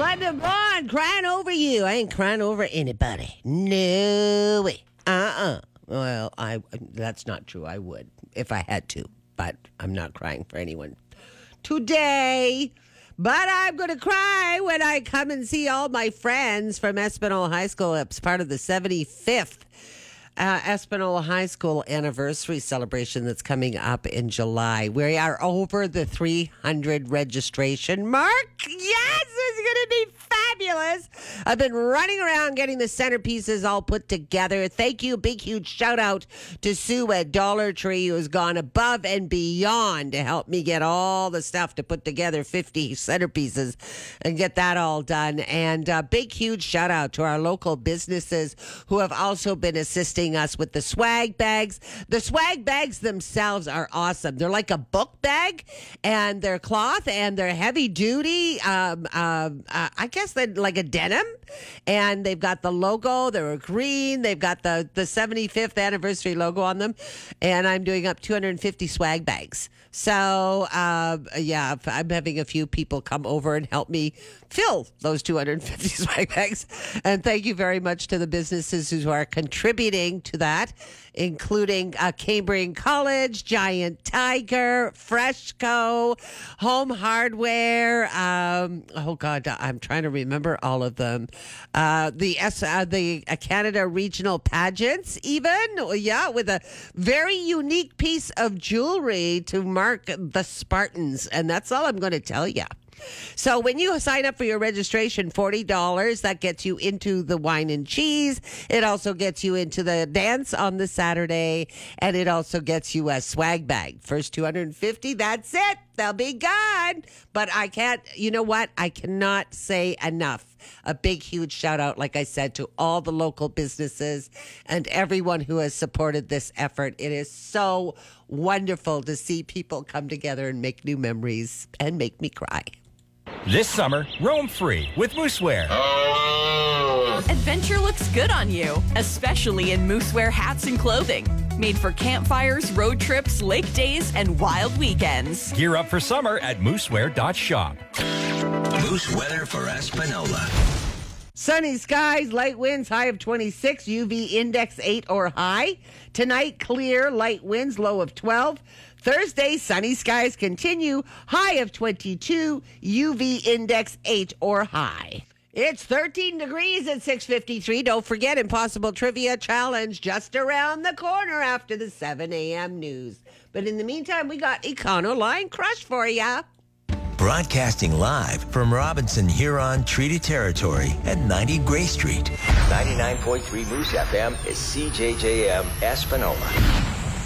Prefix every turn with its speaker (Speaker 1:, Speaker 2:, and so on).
Speaker 1: Glenda Bond crying over you. I ain't crying over anybody. No way. Well, that's not true. I would if I had to, but I'm not crying for anyone today. But I'm going to cry when I come and see all my friends from Espanola High School. It's part of the 75th Espanola High School anniversary celebration that's coming up in July. We are over the 300 registration mark. Yes, it's going to be fabulous. I've been running around getting the centerpieces all put together. Thank you. Big, huge shout out to Sue at Dollar Tree, who has gone above and beyond to help me get all the stuff to put together 50 centerpieces and get that all done. And big, huge shout out to our local businesses who have also been assisting us with the swag bags. The swag bags themselves are awesome. They're like a book bag, and they're cloth, and they're heavy duty. I guess they're like a denim, and they've got the logo. They're green. They've got the 75th anniversary logo on them, and I'm doing up 250 swag bags. So, yeah, I'm having a few people come over and help me fill those 250 swag bags. And thank you very much to the businesses who are contributing to that, including Cambrian College, Giant Tiger, Freshco, Home Hardware. Oh, God, I'm trying to remember all of them. The Canada Regional Pageants, even. Yeah, with a very unique piece of jewelry to mark the Spartans. And that's all I'm going to tell you. So when you sign up for your registration, $40, that gets you into the wine and cheese. It also gets you into the dance on the Saturday, and it also gets you a swag bag. First 250, that's it. They'll be gone. But I can't, you know what? I cannot say enough. A big, huge shout out, like I said, to all the local businesses and everyone who has supported this effort. It is so wonderful to see people come together and make new memories and make me cry.
Speaker 2: This summer, roam free with Moosewear.
Speaker 3: Adventure looks good on you, especially in Moosewear hats and clothing. Made for campfires, road trips, lake days, and wild weekends.
Speaker 2: Gear up for summer at moosewear.shop.
Speaker 4: Moose weather for Espanola.
Speaker 1: Sunny skies, light winds, high of 26, UV index 8 or high. Tonight, clear, light winds, low of 12. Thursday, sunny skies continue, high of 22, UV index 8 or high. It's 13 degrees at 6:53. Don't forget, Impossible Trivia Challenge just around the corner after the 7 a.m. news. But in the meantime, we got Econoline Crush for ya.
Speaker 4: Broadcasting live from Robinson Huron Treaty Territory at 90 Gray Street. 99.3 Moose FM is CJJM Espanola.